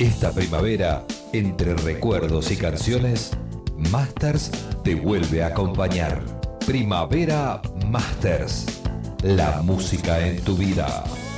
Esta primavera, entre recuerdos y canciones, Masters te vuelve a acompañar. Primavera Masters. La música en tu vida.